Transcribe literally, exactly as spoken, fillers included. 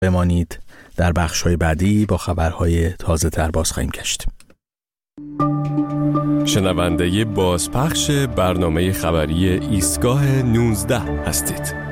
بمانید. در بخش‌های بعدی با خبرهای تازه تر باز خواهیم گشت. شنونده بازپخش برنامه خبری ایستگاه نوزده هستید.